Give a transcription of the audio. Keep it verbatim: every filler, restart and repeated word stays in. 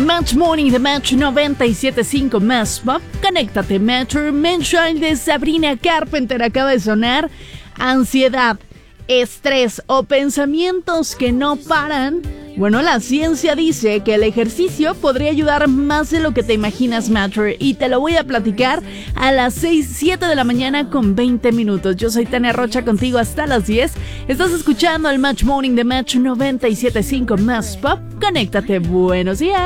Match Morning de Match noventa y siete punto cinco más Pop. Conéctate, Matcher. Mensual de Sabrina Carpenter acaba de sonar. Ansiedad, estrés o pensamientos que no paran. Bueno, la ciencia dice que el ejercicio podría ayudar más de lo que te imaginas, Matcher, y te lo voy a platicar a las seis, siete de la mañana con veinte minutos. Yo soy Tania Rocha, contigo hasta las diez. Estás escuchando el Match Morning de Match noventa y siete punto cinco más Pop. Conéctate, buenos días.